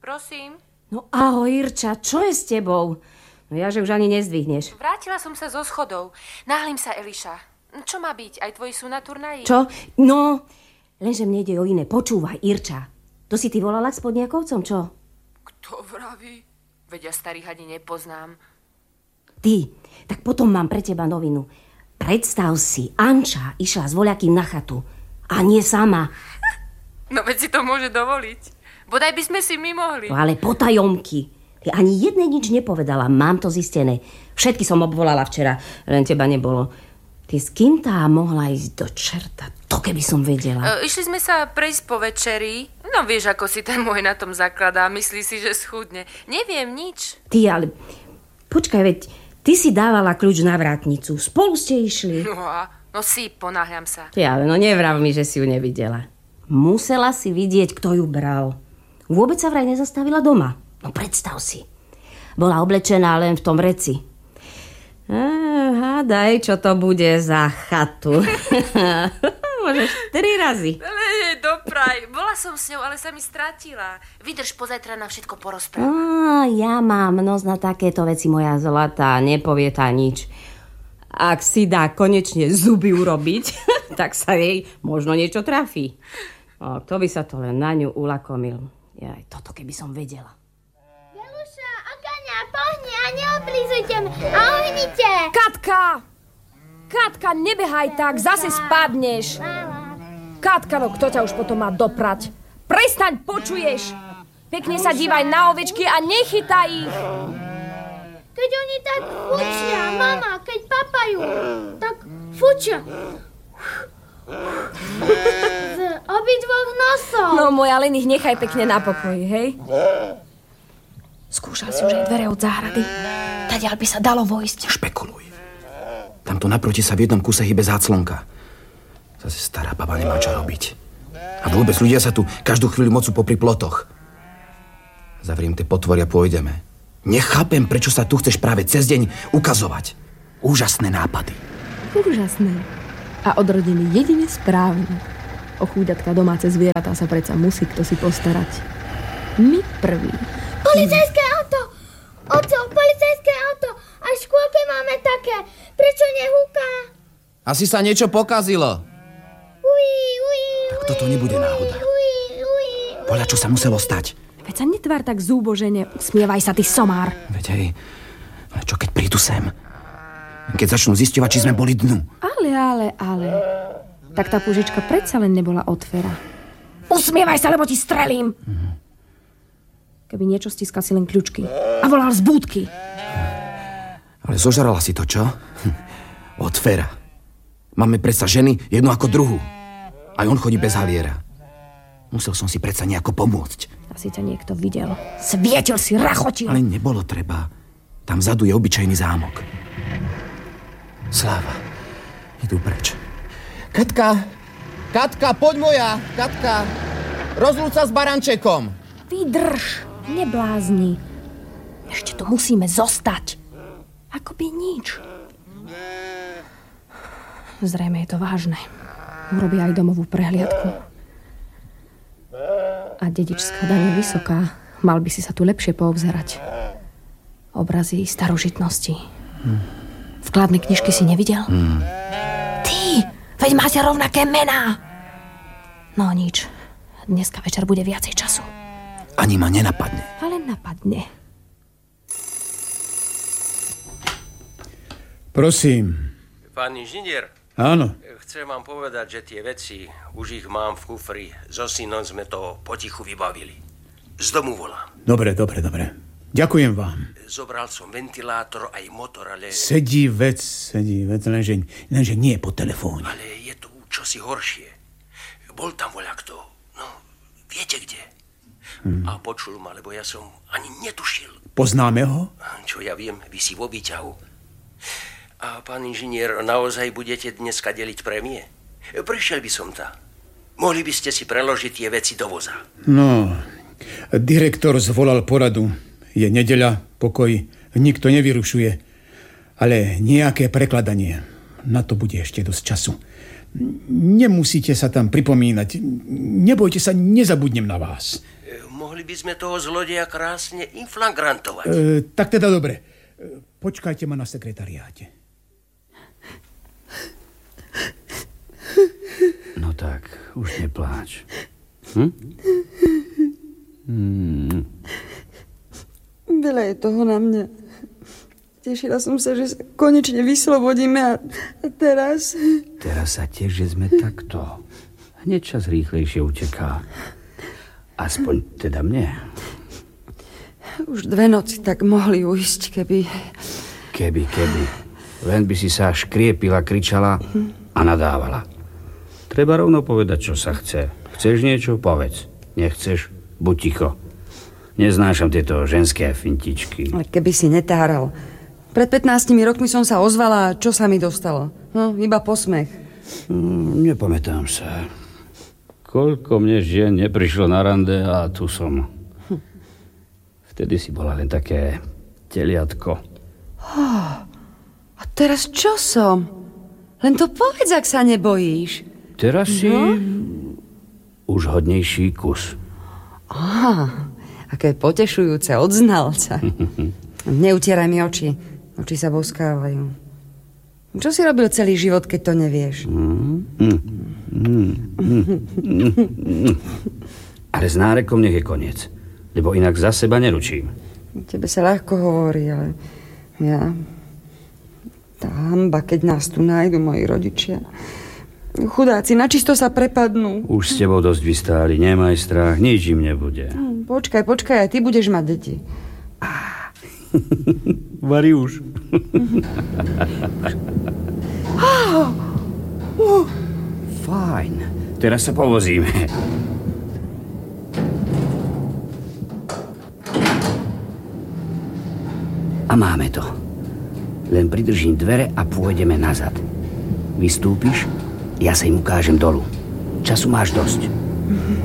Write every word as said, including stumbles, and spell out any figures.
Prosím. No ahoj, Irča, čo je s tebou? No ja, že už ani nezdvihneš. Vrátila som sa zo schodov. Náhlim sa, Eliša. Čo má byť? Aj tvoji sú na turnaji? Čo? No, lenže mne ide o iné. Počúvaj, Irča. To si ty volala k spodniakovcom, čo? Kto vraví? Veď ja starých ani nepoznám. Ty, tak potom mám pre teba novinu. Predstav si, Anča išla s voľakým na chatu. A nie sama. No veď si to môže dovoliť. Bodaj by sme si my mohli. No ale potajomky. Ja ani jednej nič nepovedala, mám to zistené. Všetky som obvolala včera, len teba nebolo. Ty s kým tá mohla ísť do čerta? To keby som vedela. E, išli sme sa prejsť po večeri. No vieš, ako si ten môj na tom zakladá. Myslí si, že schudne. Neviem nič. Ty, ale počkaj, veď ty si dávala kľúč na vrátnicu. Spolu ste išli. No a, no si, ponáhľam sa. Ja, no nevrav mi, že si ju nevidela. Musela si vidieť, kto ju bral. Vôbec sa vraj nezastavila doma. No predstav si. Bola oblečená len v tom reci. Á, hádaj, čo to bude za chatu. Môžeš tri razy. Ale jej dopraj. Bola som s ňou, ale sa mi strátila. Vydrž, pozajtra na všetko porozprávam. Á, ja mám nos na takéto veci, moja zlatá. Nepovie tá nič. Ak si dá konečne zuby urobiť, tak sa jej možno niečo trafí. O, kto by sa to len na ňu ulakomil. Jaj, toto keby som vedela. Pohni a neoblízujte ma a ohnite! Katka! Katka, nebehaj tak, zase spadneš. Katka, no kto ťa už potom má doprať? Prestaň, počuješ? Pekne sa dívaj na ovečky a nechytaj ich. Keď oni tak fučia, mama, keď papajú, tak fučia. Z obidvoch nosov. No moja, len ich nechaj pekne na pokoji, hej? Skúšal si už aj dvere od záhrady. Tadiaľ by sa dalo vojsť. Špekuluj. Tamto naproti sa v jednom kuse hybe záclonka. Zase stará baba nemá čo robiť. A vôbec ľudia sa tu každú chvíľu mocú popri plotoch. Zavriem tie potvory a pôjdeme. Nechápem, prečo sa tu chceš práve cez deň ukazovať. Úžasné nápady. Úžasné. A odrodený jedine správne. O chúďatka domáce zvieratá sa predsa musí kto si postarať. My prvý. Policajské auto! Oco, policajské auto! Aj v škôlke máme také. Prečo nehúka? Asi sa niečo pokazilo. Uí, uí, tak toto nebude náhoda. Podľa čo sa muselo stať? Veď sa netvár tak zúbožene. Usmievaj sa, ty somár. Veď hej, ale čo keď prídu sem? Keď začnú zisťovať, či sme boli dnu. Ale, ale, ale. Tak tá púžička predsa len nebola od Fera. Usmievaj sa, lebo ti strelím. Mhm. Keby niečo stiskal si len kľúčky. A volal z búdky. Ale zožrala si to, čo? Od Fera. Máme predsa ženy, jednu ako druhú. Aj on chodí bez haliera. Musel som si predsa nejako pomôcť. Asi ťa niekto videl. Svietil si, rachotil. Ale nebolo treba. Tam vzadu je obyčajný zámok. Sláva. Idú preč. Katka! Katka, poď moja! Katka! Rozlúč sa s barančekom! Vydrž! Neblázni. Ešte tu musíme zostať. Akoby nič. Zrejme je to vážne. Urobia aj domovú prehliadku. A dedičská daň je vysoká. Mal by si sa tu lepšie poobzerať. Obrazy starožitnosti. Hm. Vkladné knižky si nevidel? Hm. Ty! Veď máte rovnaké mená! No nič. Dneska večer bude viacej času. Ani ma nenapadne. Ale napadne. Prosím. Pán inžinier. Áno. Chcem vám povedať, že tie veci, už ich mám v kufri. So synom sme to potichu vybavili. Z domu volám. Dobre, dobre, dobre. Ďakujem vám. Zobral som ventilátor aj motor, ale... Sedí vec, sedí vec, lenže, lenže nie po telefóne. Ale je tu čosi horšie. Bol tam voľakto. No, viete kde? Hmm. A počul ma, lebo ja som ani netušil. Poznáme ho? Čo ja viem, vy si vo výťahu. A pán inžinier, naozaj budete dneska deliť prémie? Prišiel by som tam. Mohli by ste si preložiť tie veci do voza. No, direktor zvolal poradu. Je nedeľa, pokoj, nikto nevyrušuje. Ale nejaké prekladanie. Na to bude ešte dosť času. Nemusíte sa tam pripomínať. Nebojte sa, nezabudnem na vás. mohli by sme toho zlodeja krásne inflagrantovať. E, tak teda dobre. E, počkajte ma na sekretariáte. No tak, už nepláč. Hm? Hmm. Veľa je toho na mňa. Tešila som sa, že sa konečne vyslobodíme a teraz... Teraz sa tiež, že sme takto. Hneď čas rýchlejšie uteká. Aspoň teda mne. Už dve noci tak mohli ujsť, keby... Keby, keby. Len by si sa škriepila, kričala a nadávala. Treba rovno povedať, čo sa chce. Chceš niečo? Povedz. Nechceš? Buď ticho. Neznášam tieto ženské fintičky. Ale keby si netáral. Pred pätnástimi rokmi som sa ozvala a čo sa mi dostalo? No, iba posmech. Hmm, nepamätám sa. Koľko mne žien neprišlo na rande a tu som. Vtedy si bola len také teliatko. Oh, a teraz čo som? Len to povedz, ak sa nebojíš. Teraz si no? už hodnejší kus. Aha, aké potešujúce od znalca. Neutieraj mi oči. Oči sa boskávajú. Čo si robil celý život, keď to nevieš? Mm, mm, mm, mm, mm. Ale s nárekom nech je koniec. Lebo inak za seba neručím. Tebe sa ľahko hovorí, ale ja... Tá hanba, keď nás tu nájdu moji rodičia. Chudáci, načisto sa prepadnú. Už s tebou dosť vystáli, nemaj strach, nič im nebude. Počkaj, počkaj, aj ty budeš mať deti. Vari už. Fajn, teraz sa povozíme. A máme to. Len pridržím dvere a pôjdeme nazad. Vystúpiš, ja sa im ukážem dolu. Času máš dosť.